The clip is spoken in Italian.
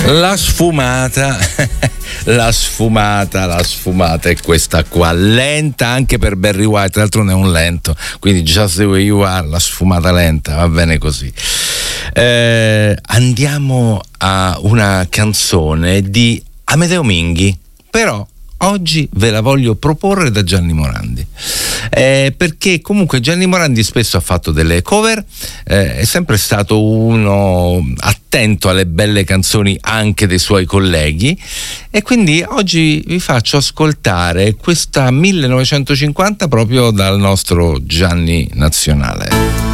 La sfumata è questa qua, lenta anche per Barry White, tra l'altro non è un lento, quindi Just the Way You Are, la sfumata lenta, va bene così. Andiamo a una canzone di Amedeo Minghi, però oggi ve la voglio proporre da Gianni Morandi, perché comunque Gianni Morandi spesso ha fatto delle cover, è sempre stato uno attento alle belle canzoni anche dei suoi colleghi, e quindi oggi vi faccio ascoltare questa 1950 proprio dal nostro Gianni nazionale.